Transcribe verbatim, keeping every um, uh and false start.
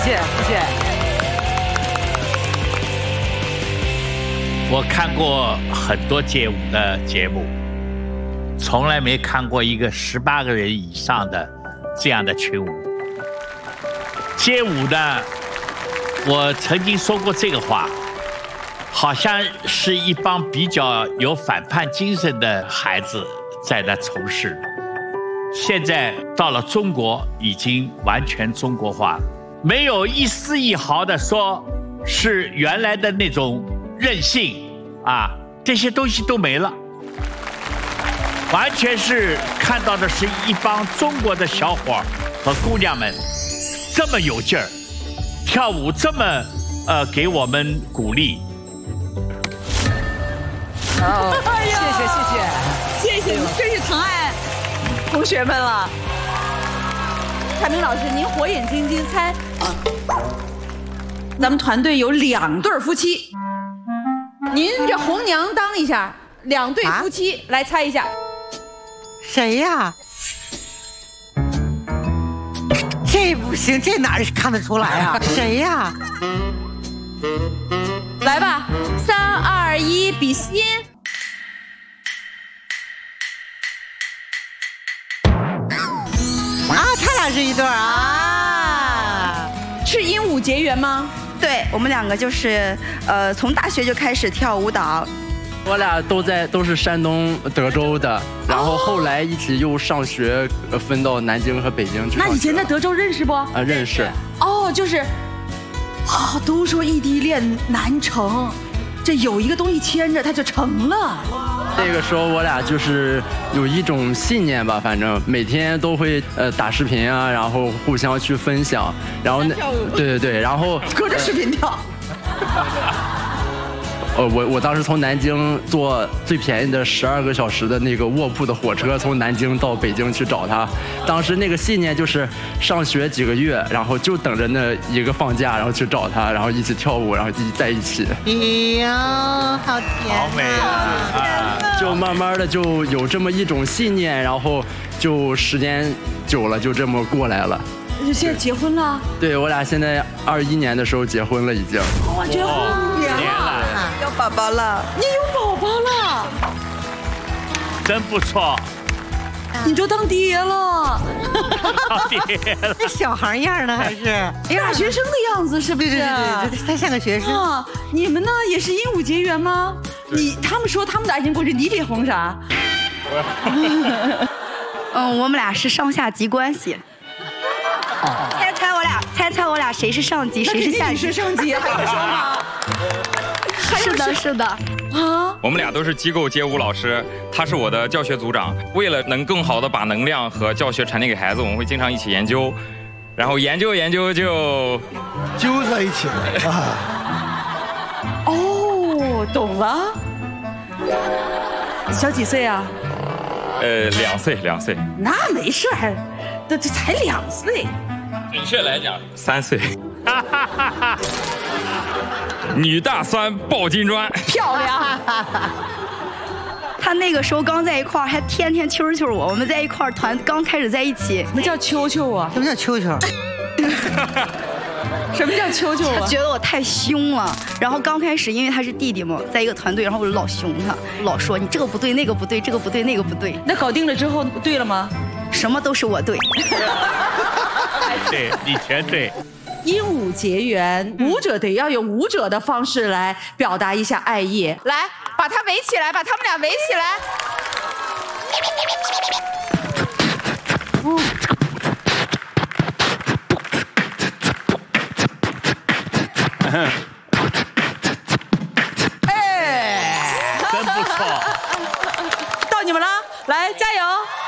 谢谢谢。 我看过很多街舞的节目，从来没看过一个十八个人以上的这样的群舞。街舞呢，我曾经说过这个话，好像是一帮比较有反叛精神的孩子在那从事。现在到了中国，已经完全中国化了，没有一丝一毫的说是原来的那种任性啊，这些东西都没了，完全是看到的是一帮中国的小伙和姑娘们这么有劲儿，跳舞这么呃给我们鼓励。 哦，谢谢谢谢谢谢，您真是疼爱同学们了。凯明老师，您火眼金睛猜，咱们团队有两对夫妻，您这红娘当一下，两对夫妻、啊、来猜一下， 谁呀？这不行，这哪看得出来啊？谁呀？ 来吧，三二一，比心。 啊，他俩是一对啊！ 是因舞结缘吗？ 对，我们两个就是呃，从大学就开始跳舞蹈。 我俩都在都是山东德州的，然后后来一起又上学，分到南京和北京去。 那以前在德州认识不？ 啊，认识。 哦，就是，啊，都说异地恋难成，这有一个东西牵着，它就成了。 那个时候我俩就是有一种信念吧，反正每天都会呃打视频啊，然后互相去分享，然后那对对对，然后隔着视频跳。 呃，我我当时从南京坐最便宜的十二个小时的那个卧铺的火车，从南京到北京去找他。当时那个信念就是上学几个月，然后就等着那一个放假，然后去找他，然后一起跳舞，然后一起在一起。 哎呀，好甜， 好美啊！ 就慢慢的就有这么一种信念，然后就时间久了就这么过来了。 现在结婚了？ 对，我俩现在二一年的时候结婚了，已经。 哇，结婚五年了， 有宝宝了， 你有宝宝了， 真不错。 你都当爹了， 当爹了， 那小孩样呢还是大学生的样子是不是？ 对对对对，他像个学生啊。你们呢也是因舞结缘吗？你他们说他们的爱情故事，你脸红啥？ 嗯，我们俩是上下级关系。猜猜我俩，猜猜我俩谁是上级，谁是下级？ 你是上级，还用说吗？ 是的，是的。 啊， 我们俩都是机构街舞老师，他是我的教学组长。为了能更好的把能量和教学传递给孩子，我们会经常一起研究，然后研究研究就揪在一起了啊。 哦，懂了。小几岁啊？ 呃，两岁，两岁。 那没事儿，这这才两岁。 准确来讲，三岁。女大三抱金砖， 漂亮。 他那个时候刚在一块儿，还天天秋秋我。我们在一块儿团刚开始在一起。 什么叫秋秋啊？ 什么叫秋秋？ 什么叫秋秋啊？ 他觉得我太凶了。然后刚开始因为他是弟弟嘛，在一个团队，然后我就老凶他，老说你这个不对，那个不对，这个不对，那个不对。 那搞定了之后对了吗？ 什么都是我对。 对，你全对。 因舞结缘，舞者得要用舞者的方式来表达一下爱意。来，把他围起来，把他们俩围起来。 哎，真不错。 到你们了，来加油！